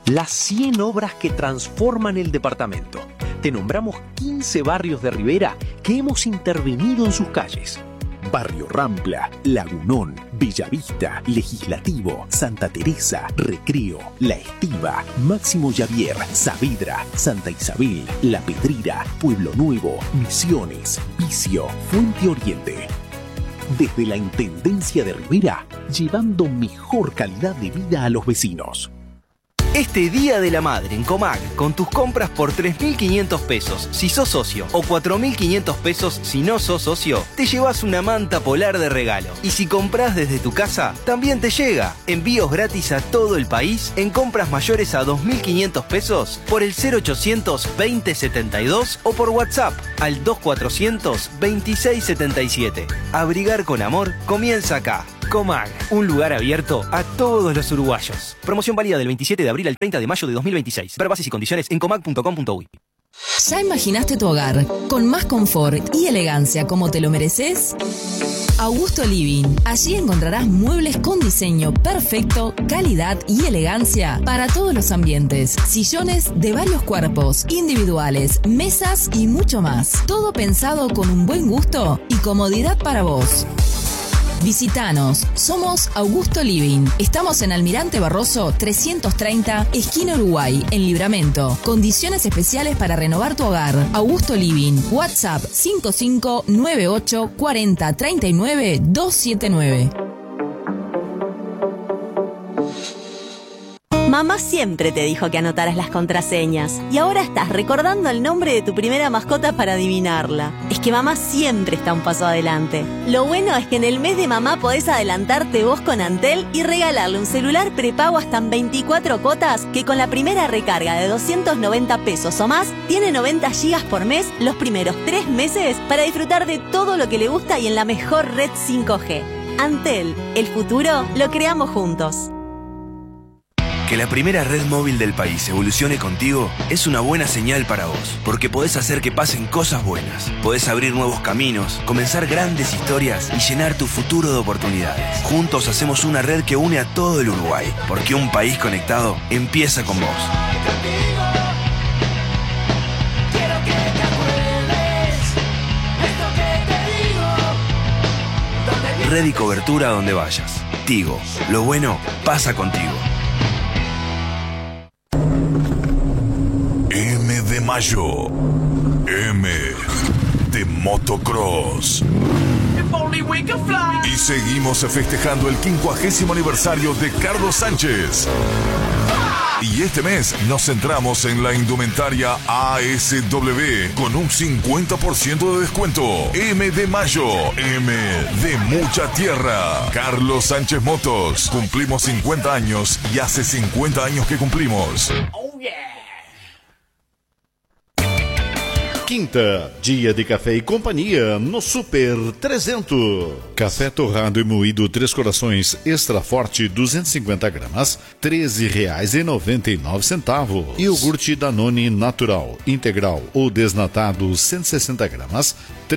Las 100 obras que transforman el departamento. Te nombramos 15 barrios de Rivera que hemos intervenido en sus calles. Barrio Rampla, Lagunón, Bellavista, Legislativo, Santa Teresa, Recreo, La Estiva, Máximo Javier, Saavedra, Santa Isabel, La Pedrera, Pueblo Nuevo, Misiones, Vicio, Fuente Oriente. Desde la Intendencia de Rivera, llevando mejor calidad de vida a los vecinos. Este Día de la Madre en Comag, con tus compras por 3.500 pesos si sos socio o 4.500 pesos si no sos socio, te llevas una manta polar de regalo. Y si compras desde tu casa, también te llega. Envíos gratis a todo el país en compras mayores a 2.500 pesos por el 0800 2072 o por WhatsApp al 2400 2677. Abrigar con amor comienza acá. Comag, un lugar abierto a todos los uruguayos. Promoción válida del 27 de abril al 30 de mayo de 2026. Ver bases y condiciones en comag.com.uy. ¿Ya imaginaste tu hogar con más confort y elegancia como te lo mereces? Augusto Living. Allí encontrarás muebles con diseño perfecto, calidad y elegancia para todos los ambientes. Sillones de varios cuerpos, individuales, mesas y mucho más. Todo pensado con un buen gusto y comodidad para vos. Visítanos, somos Augusto Living. Estamos en Almirante Barroso 330, esquina Uruguay, en Libramento. Condiciones especiales para renovar tu hogar. Augusto Living, WhatsApp 5598 40 39 279. Mamá siempre te dijo que anotaras las contraseñas y ahora estás recordando el nombre de tu primera mascota para adivinarla. Es que mamá siempre está un paso adelante. Lo bueno es que en el mes de mamá podés adelantarte vos con Antel y regalarle un celular prepago hasta en 24 cuotas que con la primera recarga de 290 pesos o más tiene 90 gigas por mes los primeros 3 meses para disfrutar de todo lo que le gusta y en la mejor red 5G. Antel, el futuro lo creamos juntos. Que la primera red móvil del país evolucione contigo es una buena señal para vos, porque podés hacer que pasen cosas buenas, podés abrir nuevos caminos, comenzar grandes historias y llenar tu futuro de oportunidades. Juntos hacemos una red que une a todo el Uruguay, porque un país conectado empieza con vos. Red y cobertura donde vayas. Tigo, lo bueno pasa contigo. M de Mayo. M de Motocross. Y seguimos festejando el 50º aniversario de Carlos Sánchez. Y este mes nos centramos en la indumentaria ASW con un 50% de descuento. M de Mayo, M de mucha tierra. Carlos Sánchez Motos. Cumplimos 50 años y hace 50 años que cumplimos. Quinta, dia de café e companhia no Super 300. Café torrado e moído Três Corações extra forte 250 gramas, R$13,99. Iogurte Danone natural, integral ou desnatado 160 gramas,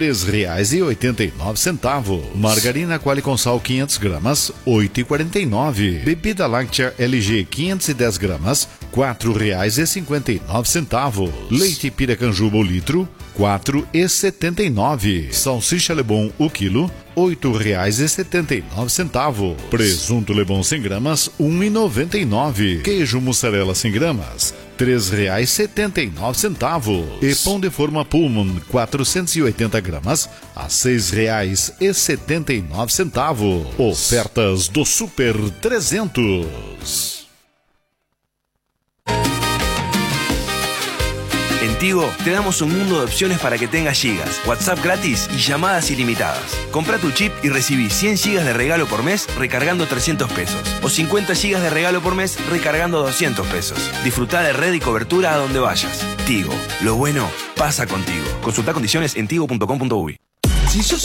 R$3,89. Margarina Qualy com sal 500 gramas, R$8,49. Bebida láctea LG 510 gramas, R$4,59. Leite Piracanjuba o litro, R$4,79. Salsicha Lebon o quilo, R$8,79. Presunto Lebon 100 gramas, R$1,99. Queijo mussarela 100 gramas, R$3,79. E pão de forma Pullman 480 gramas a R$6,79. Ofertas do Super 300. En Tigo te damos un mundo de opciones para que tengas gigas, WhatsApp gratis y llamadas ilimitadas. Compra tu chip y recibí 100 gigas de regalo por mes recargando 300 pesos. O 50 gigas de regalo por mes recargando 200 pesos. Disfruta de red y cobertura a donde vayas. Tigo, lo bueno pasa contigo. Consulta condiciones en tigo.com.uy. Si sos